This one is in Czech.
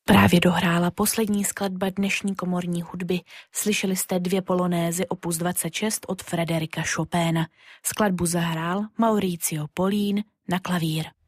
Právě dohrála poslední skladba dnešní komorní hudby. Slyšeli jste 2 polonézy opus 26 od Frederika Chopina. Skladbu zahrál Mauricio Polín na klavír.